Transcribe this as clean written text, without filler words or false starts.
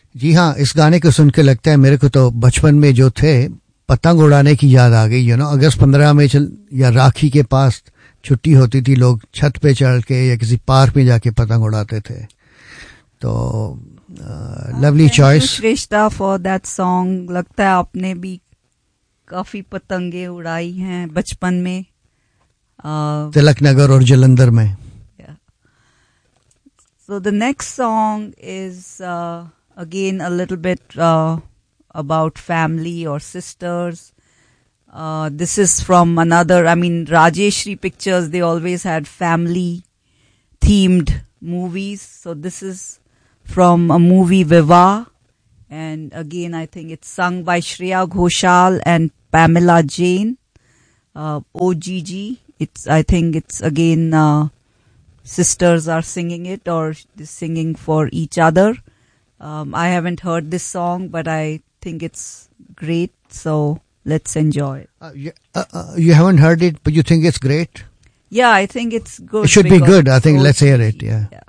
जी हाँ, इस गाने को सुन के लगता है मेरे को तो बचपन में जो थे पतंग उड़ाने की याद आ गई। अगस्त 15 में या राखी के पास छुट्टी होती थी, लोग छत पे चढ़ के या किसी पार्क में जाके पतंग उड़ाते थे। तो lovely choice Shreshtha for that song. लगता है आपने भी काफी पतंगे उड़ाई हैं बचपन में, तिलक नगर और जलंधर में। So the next song is again a little bit about family or sisters. This is from another, Rajeshri Pictures, they always had family themed movies. So this is from a movie Viva. And again, I think it's sung by Shreya Ghoshal and Pamela Jain. OGG. I think it's again, sisters are singing it or singing for each other. I haven't heard this song, but I think it's great. So let's enjoy it. You haven't heard it, but you think it's great? Yeah, I think it's good. It should be good. I think let's hear it. Yeah.